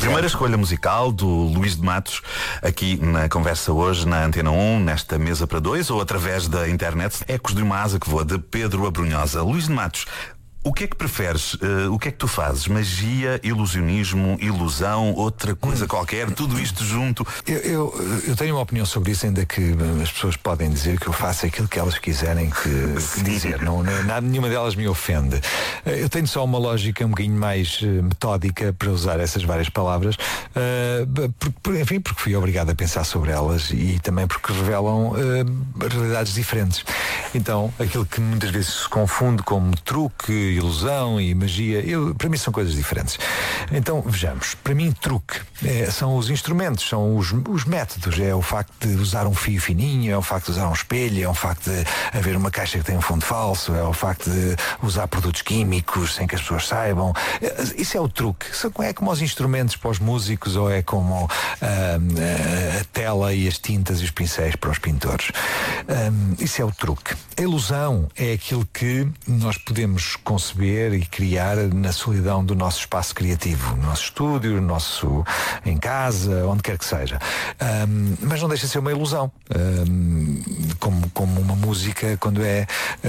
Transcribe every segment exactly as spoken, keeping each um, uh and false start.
Primeira escolha musical do Luís de Matos, aqui na conversa hoje na Antena um, nesta mesa para dois, ou através da internet, Ecos de uma Asa que Voa, de Pedro Abrunhosa. Luís de Matos, o que é que preferes? Uh, o que é que tu fazes? Magia, ilusionismo, ilusão, outra coisa hum. qualquer? Tudo isto junto? Eu, eu, eu tenho uma opinião sobre isso, ainda que as pessoas podem dizer que eu faço aquilo que elas quiserem que, que dizer. Não, não, nada, nenhuma delas me ofende. Eu tenho só uma lógica um bocadinho mais metódica para usar essas várias palavras, uh, por, por, enfim, porque fui obrigado a pensar sobre elas e também porque revelam uh, realidades diferentes. Então, aquilo que muitas vezes se confunde como truque, ilusão e magia, eu, para mim são coisas diferentes. Então, vejamos, para mim truque é, são os instrumentos, são os, os métodos, é o facto de usar um fio fininho, é o facto de usar um espelho, é o facto de haver uma caixa que tem um fundo falso, é o facto de usar produtos químicos sem que as pessoas saibam. Isso é o truque. É como os instrumentos para os músicos ou é como ah, a tela e as tintas e os pincéis para os pintores. Ah, isso é o truque. A ilusão é aquilo que nós podemos conceber e criar na solidão do nosso espaço criativo, no nosso estúdio, no nosso, em casa, onde quer que seja. Um, mas não deixa de ser uma ilusão. Um, como, como uma música quando é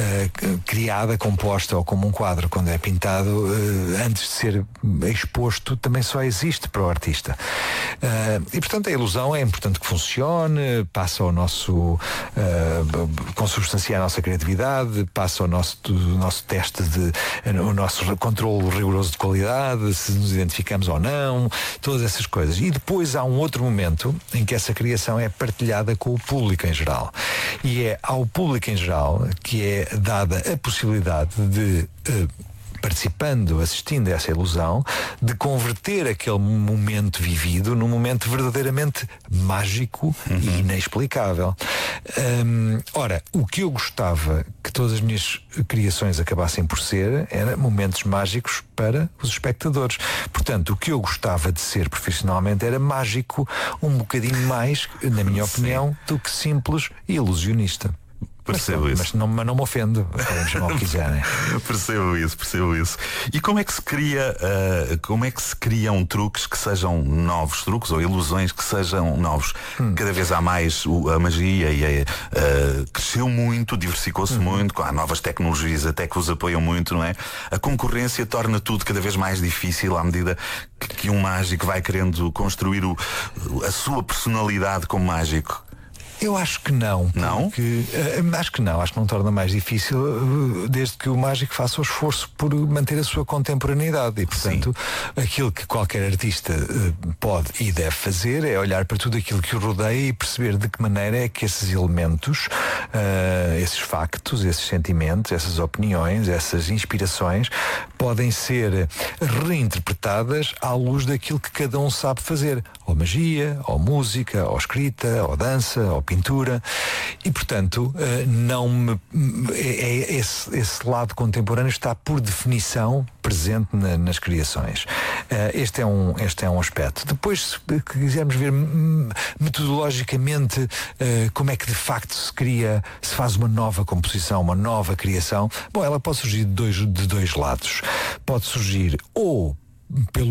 uh, criada, composta, ou como um quadro quando é pintado, uh, antes de ser exposto, também só existe para o artista. Uh, e portanto a ilusão é importante que funcione, passa ao nosso uh, consubstanciar a nossa criatividade, passa ao nosso, o nosso teste de o nosso controle rigoroso de qualidade, se nos identificamos ou não, todas essas coisas. E depois há um outro momento em que essa criação é partilhada com o público em geral. E é ao público em geral que é dada a possibilidade de uh, participando, assistindo a essa ilusão, de converter aquele momento vivido num momento verdadeiramente mágico uhum. e inexplicável. Hum, ora, o que eu gostava que todas as minhas criações acabassem por ser era momentos mágicos para os espectadores. Portanto, o que eu gostava de ser profissionalmente era mágico um bocadinho mais, na minha opinião, do que simples ilusionista. Percebo mas, isso. Mas não, mas não me ofendo, podem chamar o que quiserem. Percebo isso, percebo isso. E como é que se cria, uh, como é que se criam truques que sejam novos, truques ou ilusões que sejam novos? Hum. Cada vez há mais o, a magia e a, uh, cresceu muito, diversificou-se hum. muito, há novas tecnologias até que os apoiam muito, não é? A concorrência torna tudo cada vez mais difícil à medida que, que um mágico vai querendo construir o, a sua personalidade como mágico. Eu acho que não. Não? Porque, uh, acho que não, acho que não torna mais difícil uh, desde que o mágico faça o esforço por manter a sua contemporaneidade. E, portanto, sim, aquilo que qualquer artista uh, pode e deve fazer é olhar para tudo aquilo que o rodeia e perceber de que maneira é que esses elementos, uh, esses factos, esses sentimentos, essas opiniões, essas inspirações podem ser reinterpretadas à luz daquilo que cada um sabe fazer. Ou magia, ou música, ou escrita, ou dança, ou pintura. E, portanto, não me, é, esse, esse lado contemporâneo está, por definição, presente na, nas criações. Este é, um, este é um aspecto. Depois, se quisermos ver metodologicamente como é que de facto se cria, se faz uma nova composição, uma nova criação, bom, ela pode surgir de dois, de dois lados. Pode surgir ou pelo